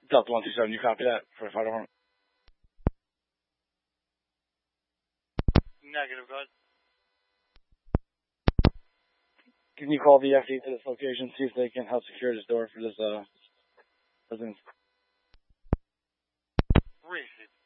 Delta 127, you copy that for the fire department? Negative, go ahead. Can you call the FD to this location, see if they can help secure this door for this residence? Received.